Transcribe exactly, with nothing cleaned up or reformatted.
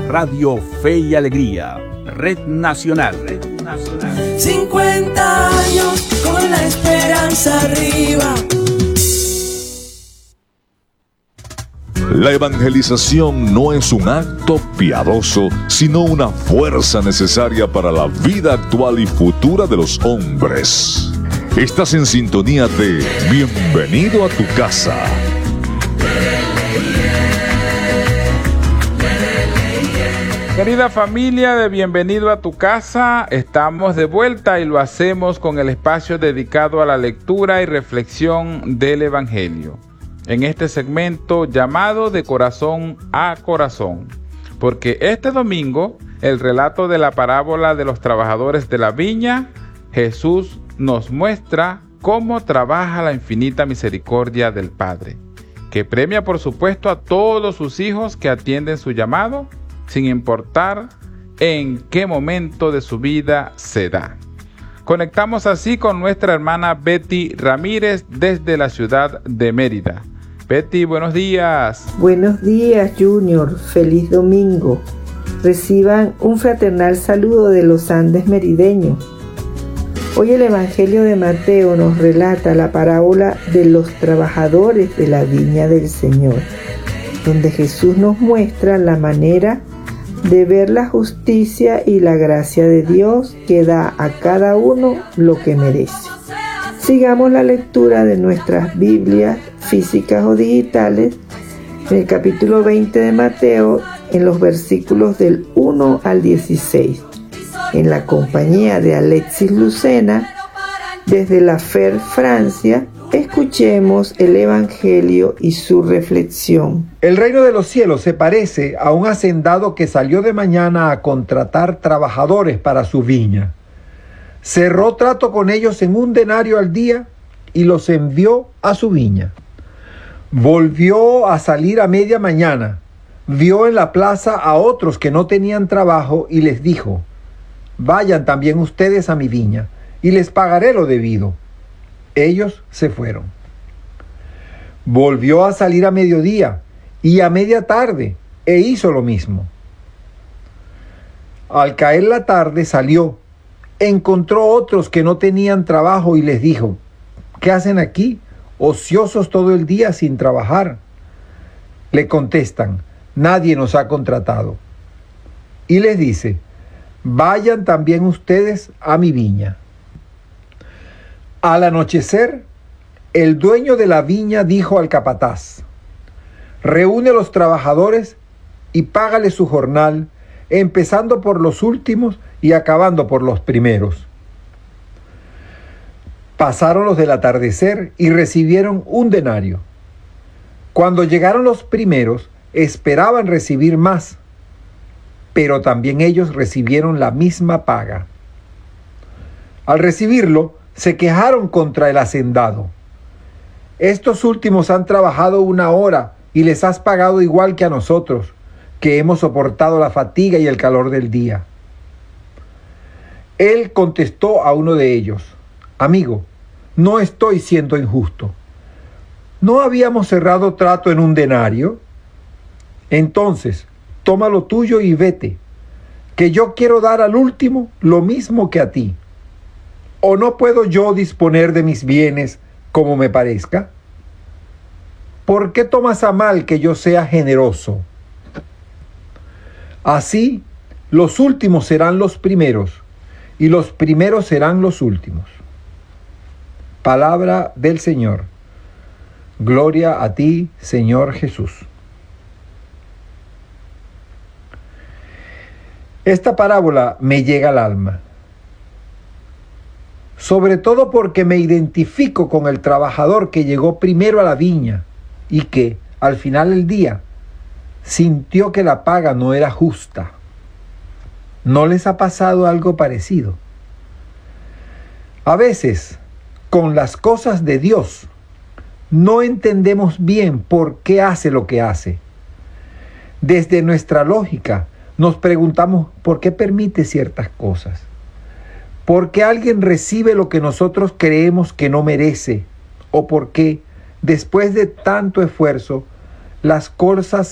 Radio Fe y Alegría, Red Nacional. Red Nacional. cincuenta años con la esperanza arriba. La evangelización no es un acto piadoso, sino una fuerza necesaria para la vida actual y futura de los hombres. Estás en sintonía de Bienvenido a tu casa. Querida familia de Bienvenido a tu casa, estamos de vuelta y lo hacemos con el espacio dedicado a la lectura y reflexión del Evangelio. En este segmento llamado De Corazón a Corazón, porque este domingo, el relato de la parábola de los trabajadores de la viña, Jesús nos muestra cómo trabaja la infinita misericordia del Padre, que premia por supuesto a todos sus hijos que atienden su llamado, sin importar en qué momento de su vida se da. Conectamos así con nuestra hermana Betty Ramírez desde la ciudad de Mérida. Betty, buenos días. Buenos días, Junior. Feliz domingo. Reciban un fraternal saludo de los Andes merideños. Hoy el Evangelio de Mateo nos relata la parábola de los trabajadores de la viña del Señor, donde Jesús nos muestra la manera de ver la justicia y la gracia de Dios que da a cada uno lo que merece. Sigamos la lectura de nuestras Biblias físicas o digitales en el capítulo veinte de Mateo, en los versículos del uno al dieciséis, en la compañía de Alexis Lucena, desde la F E R Francia. Escuchemos el Evangelio y su reflexión. El reino de los cielos se parece a un hacendado que salió de mañana a contratar trabajadores para su viña. Cerró trato con ellos en un denario al día y los envió a su viña. Volvió a salir a media mañana, vio en la plaza a otros que no tenían trabajo y les dijo: vayan también ustedes a mi viña y les pagaré lo debido. Ellos se fueron. Volvió a salir a mediodía y a media tarde e hizo lo mismo. Al caer la tarde salió, encontró otros que no tenían trabajo y les dijo: ¿qué hacen aquí, ociosos todo el día sin trabajar? Le contestan: nadie nos ha contratado. Y les dice: vayan también ustedes a mi viña. Al anochecer, el dueño de la viña dijo al capataz: reúne a los trabajadores y págale su jornal, empezando por los últimos y acabando por los primeros. Pasaron los del atardecer y recibieron un denario. Cuando llegaron los primeros, esperaban recibir más, pero también ellos recibieron la misma paga. Al recibirlo, se quejaron contra el hacendado. Estos últimos han trabajado una hora y les has pagado igual que a nosotros, que hemos soportado la fatiga y el calor del día. Él contestó a uno de ellos: amigo, no estoy siendo injusto. ¿No habíamos cerrado trato en un denario? Entonces, toma lo tuyo y vete, que yo quiero dar al último lo mismo que a ti. ¿O no puedo yo disponer de mis bienes como me parezca? ¿Por qué tomas a mal que yo sea generoso? Así, los últimos serán los primeros, y los primeros serán los últimos. Palabra del Señor. Gloria a ti, Señor Jesús. Esta parábola me llega al alma, sobre todo porque me identifico con el trabajador que llegó primero a la viña y que, al final del día, sintió que la paga no era justa. ¿No les ha pasado algo parecido? A veces, con las cosas de Dios, no entendemos bien por qué hace lo que hace. Desde nuestra lógica, nos preguntamos por qué permite ciertas cosas. ¿Por qué alguien recibe lo que nosotros creemos que no merece? ¿O por qué, después de tanto esfuerzo, las cosas